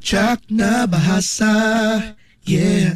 Cakna Bahasa. Yeah.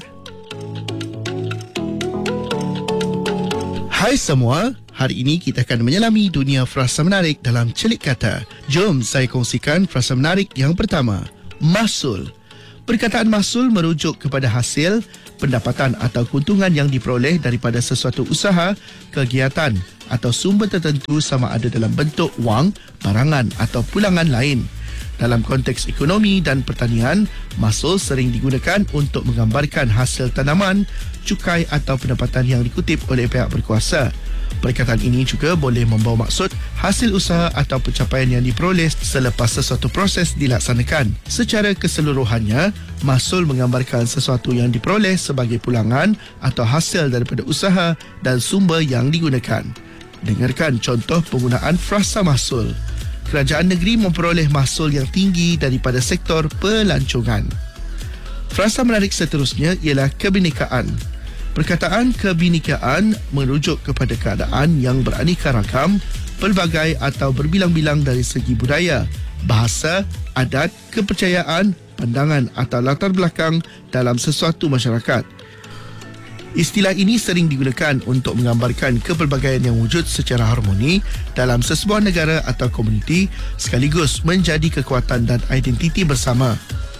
Hai semua, hari ini kita akan menyelami dunia frasa menarik dalam celik kata. Jom saya kongsikan frasa menarik yang pertama, mahsul. Perkataan mahsul merujuk kepada hasil, pendapatan atau keuntungan yang diperoleh daripada sesuatu usaha, kegiatan atau sumber tertentu sama ada dalam bentuk wang, barangan atau pulangan lain. Dalam konteks ekonomi dan pertanian, mahsul sering digunakan untuk menggambarkan hasil tanaman, cukai atau pendapatan yang dikutip oleh pihak berkuasa. Perkataan ini juga boleh membawa maksud hasil usaha atau pencapaian yang diperoleh selepas sesuatu proses dilaksanakan. Secara keseluruhannya, mahsul menggambarkan sesuatu yang diperoleh sebagai pulangan atau hasil daripada usaha dan sumber yang digunakan. Dengarkan contoh penggunaan frasa mahsul. Kerajaan negeri memperoleh mahsul yang tinggi daripada sektor pelancongan. Frasa menarik seterusnya ialah kebinekaan. Perkataan kebinekaan merujuk kepada keadaan yang beraneka ragam, pelbagai atau berbilang-bilang dari segi budaya, bahasa, adat, kepercayaan, pandangan atau latar belakang dalam sesuatu masyarakat. Istilah ini sering digunakan untuk menggambarkan kepelbagaian yang wujud secara harmoni dalam sesebuah negara atau komuniti sekaligus menjadi kekuatan dan identiti bersama.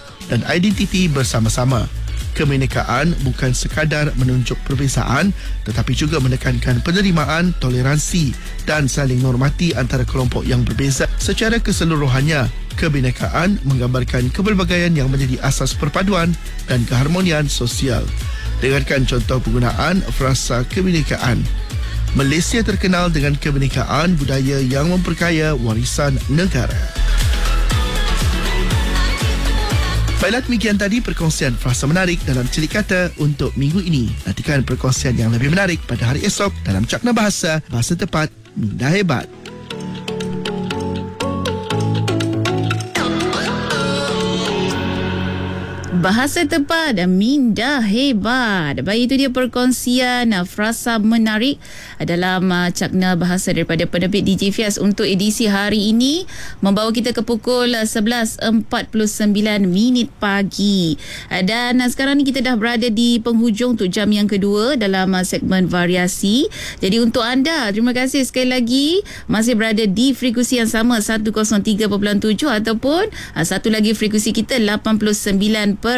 Kebinekaan bukan sekadar menunjuk perbezaan tetapi juga menekankan penerimaan, toleransi dan saling menghormati antara kelompok yang berbeza. Secara keseluruhannya, kebinekaan menggambarkan kepelbagaian yang menjadi asas perpaduan dan keharmonian sosial. Dengarkan contoh penggunaan frasa kebinekaan. Malaysia terkenal dengan kebinekaan budaya yang memperkaya warisan negara. Baiklah, demikian tadi perkongsian frasa menarik dalam celik kata untuk minggu ini. Nantikan perkongsian yang lebih menarik pada hari esok dalam Cakna Bahasa, Bahasa Tepat, Minda Hebat. Bahasa Tepat, Minda Hebat. Baik, itu dia perkongsian frasa menarik dalam Cakna Bahasa daripada penerbit DJ Fias untuk edisi hari ini, membawa kita ke pukul 11.49 pagi. Dan sekarang ni kita dah berada di penghujung untuk jam yang kedua dalam segmen variasi. Jadi untuk anda, terima kasih sekali lagi masih berada di frekuensi yang sama 103.7 ataupun satu lagi frekuensi kita 89.4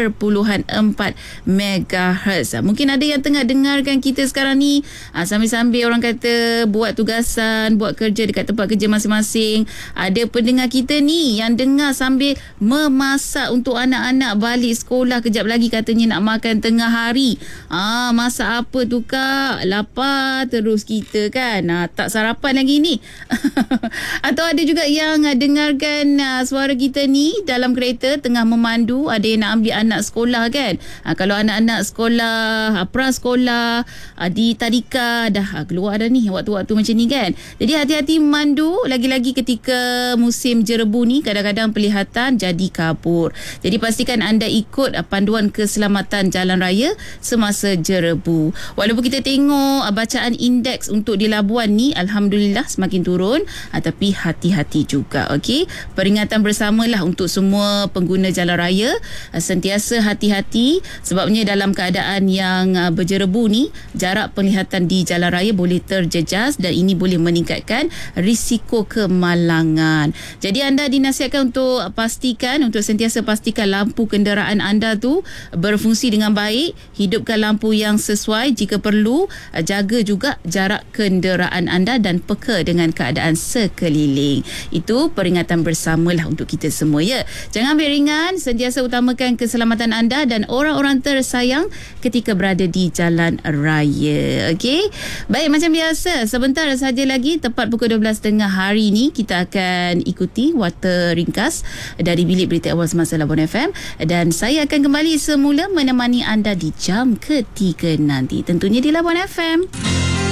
MHz. Mungkin ada yang tengah dengarkan kita sekarang ni sambil-sambil orang kata buat tugasan, buat kerja dekat tempat kerja masing-masing. Ada pendengar kita ni yang dengar sambil memasak untuk anak-anak balik sekolah. Kejap lagi katanya nak makan tengah hari. Masak apa tu kak? Lapar terus kita kan. Tak sarapan lagi ni. Atau ada juga yang dengarkan suara kita ni dalam kereta tengah memandu. Ada yang nak ambil anak sekolah kan. Kalau anak-anak sekolah, prasekolah, di tadika dah keluar dah ni waktu-waktu macam ni kan. Jadi hati-hati memandu, lagi-lagi ketika musim jerebu ni kadang-kadang pelihatan jadi kabur. Jadi pastikan anda ikut panduan keselamatan jalan raya semasa jerebu. Walaupun kita tengok bacaan indeks untuk di Labuan ni alhamdulillah semakin turun, tapi hati-hati juga. Okey, peringatan bersamalah untuk semua pengguna jalan raya, sentiasa hati-hati sebabnya dalam keadaan yang berjerebu ni jarak penglihatan di jalan raya boleh terjejas dan ini boleh meningkatkan risiko kemalangan. Jadi anda dinasihatkan untuk sentiasa pastikan lampu kenderaan anda tu berfungsi dengan baik, hidupkan lampu yang sesuai jika perlu, jaga juga jarak kenderaan anda dan peka dengan keadaan sekeliling. Itu peringatan bersamalah untuk kita semua ya. Jangan ambil ringan, sentiasa utamakan keselamatan anda dan orang-orang tersayang ketika berada di jalan raya. Okey. Baik, macam biasa, sebentar saja lagi tepat pukul 12.30 hari ini kita akan ikuti warta ringkas dari Bilik Berita Awal Semasa Labuan FM dan saya akan kembali semula menemani anda di jam ketiga nanti, tentunya di Labuan FM.